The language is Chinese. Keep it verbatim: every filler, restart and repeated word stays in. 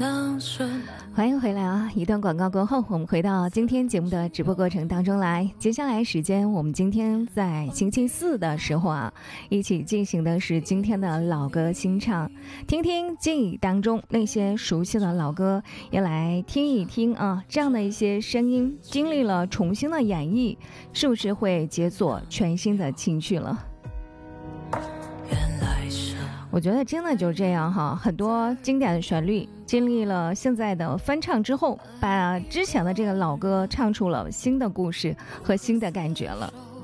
欢迎回来啊！一段广告过后，我们回到今天节目的直播过程当中来。接下来时间，我们今天在星期四的时候啊，一起进行的是今天的老歌新唱，听听记忆当中那些熟悉的老歌，也来听一听啊，这样的一些声音，经历了重新的演绎，是不是会解锁全新的情绪了？我觉得真的就这样哈，很多经典的旋律经历了现在的翻唱之后，把之前的这个老歌唱出了新的故事和新的感觉了。